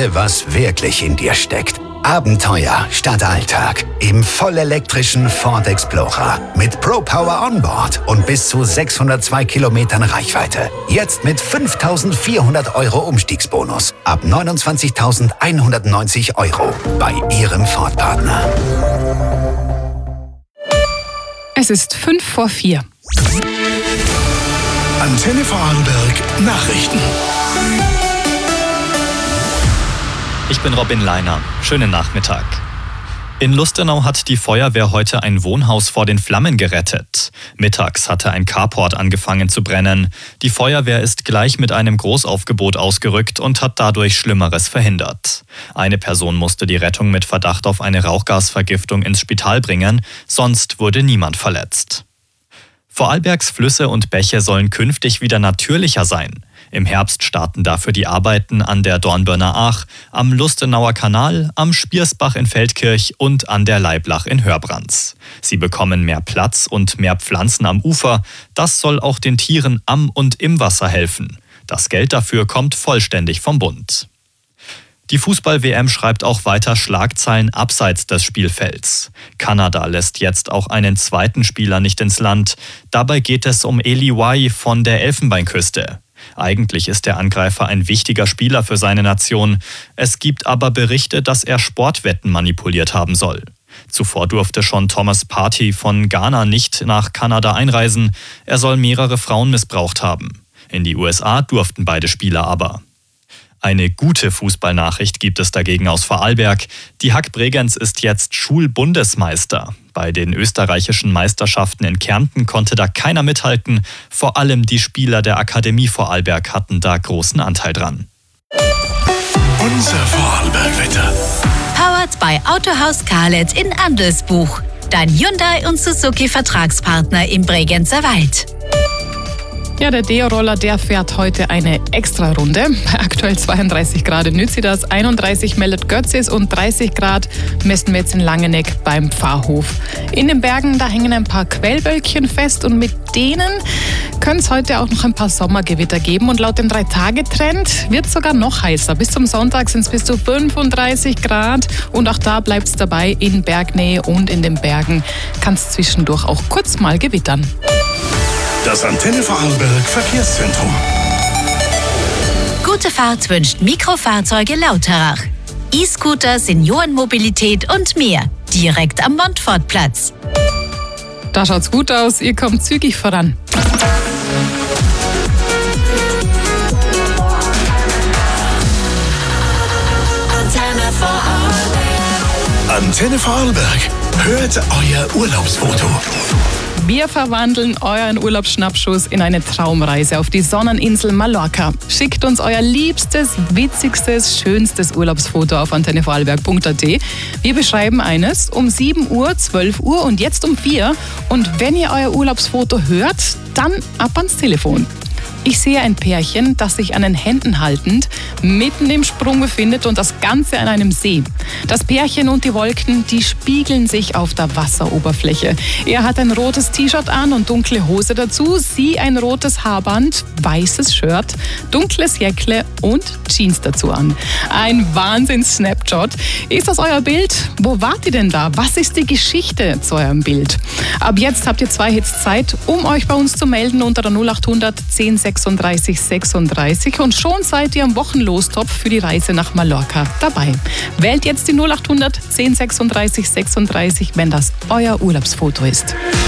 Zeige, was wirklich in dir steckt. Abenteuer statt Alltag im vollelektrischen Ford Explorer mit ProPower Onboard und bis zu 602 Kilometern Reichweite. Jetzt mit 5.400 € Umstiegsbonus ab 29.190 € bei Ihrem Ford-Partner. Es ist 3:55. Antenne Vorarlberg Nachrichten. Ich bin Robin Leiner. Schönen Nachmittag. In Lustenau hat die Feuerwehr heute ein Wohnhaus vor den Flammen gerettet. Mittags hatte ein Carport angefangen zu brennen. Die Feuerwehr ist gleich mit einem Großaufgebot ausgerückt und hat dadurch Schlimmeres verhindert. Eine Person musste die Rettung mit Verdacht auf eine Rauchgasvergiftung ins Spital bringen, sonst wurde niemand verletzt. Vorarlbergs Flüsse und Bäche sollen künftig wieder natürlicher sein. Im Herbst starten dafür die Arbeiten an der Dornbirner Aach, am Lustenauer Kanal, am Spiersbach in Feldkirch und an der Laiblach in Hörbrands. Sie bekommen mehr Platz und mehr Pflanzen am Ufer. Das soll auch den Tieren am und im Wasser helfen. Das Geld dafür kommt vollständig vom Bund. Die Fußball-WM schreibt auch weiter Schlagzeilen abseits des Spielfelds. Kanada lässt jetzt auch einen zweiten Spieler nicht ins Land. Dabei geht es um Eli Wahi von der Elfenbeinküste. Eigentlich ist der Angreifer ein wichtiger Spieler für seine Nation. Es gibt aber Berichte, dass er Sportwetten manipuliert haben soll. Zuvor durfte schon Thomas Partey von Ghana nicht nach Kanada einreisen. Er soll mehrere Frauen missbraucht haben. In die USA durften beide Spieler aber. Eine gute Fußballnachricht gibt es dagegen aus Vorarlberg. Die Hack Bregenz ist jetzt Schulbundesmeister. Bei den österreichischen Meisterschaften in Kärnten konnte da keiner mithalten. Vor allem die Spieler der Akademie Vorarlberg hatten da großen Anteil dran. Unser Vorarlberg-Wetter. Powered by Autohaus Karlet in Andelsbuch. Dein Hyundai und Suzuki Vertragspartner im Bregenzer Wald. Ja, der Deo-Roller, der fährt heute eine Extra-Runde. Bei aktuell 32 Grad in Nützidas, 31 meldet Götzis und 30 Grad messen wir jetzt in Langeneck beim Pfarrhof. In den Bergen, da hängen ein paar Quellwölkchen fest und mit denen können es heute auch noch ein paar Sommergewitter geben. Und laut dem 3-Tage-Trend wird es sogar noch heißer. Bis zum Sonntag sind es bis zu 35 Grad und auch da bleibt es dabei. In Bergnähe und in den Bergen kann es zwischendurch auch kurz mal gewittern. Das Antenne Vorarlberg Verkehrszentrum. Gute Fahrt wünscht Mikrofahrzeuge Lauterach. E-Scooter, Seniorenmobilität und mehr. Direkt am Montfortplatz. Da schaut's gut aus, ihr kommt zügig voran. Antenne Vorarlberg. Hört euer Urlaubsfoto. Wir verwandeln euren Urlaubsschnappschuss in eine Traumreise auf die Sonneninsel Mallorca. Schickt uns euer liebstes, witzigstes, schönstes Urlaubsfoto auf antennevorarlberg.at. Wir beschreiben eines um 7 Uhr, 12 Uhr und jetzt um 4. Und wenn ihr euer Urlaubsfoto hört, dann ab ans Telefon. Ich sehe ein Pärchen, das sich an den Händen haltend mitten im Sprung befindet und das Ganze an einem See. Das Pärchen und die Wolken, die spiegeln sich auf der Wasseroberfläche. Er hat ein rotes T-Shirt an und dunkle Hose dazu, sie ein rotes Haarband, weißes Shirt, dunkles Jäckle und Jeans dazu an. Ein Wahnsinns-Snapshot. Ist das euer Bild? Wo wart ihr denn da? Was ist die Geschichte zu eurem Bild? Ab jetzt habt ihr 2 Hits Zeit, um euch bei uns zu melden unter der 0800 10 36 36 und schon seid ihr am Wochenlostopf für die Reise nach Mallorca dabei. Wählt jetzt die 0800 10 36 36, wenn das euer Urlaubsfoto ist.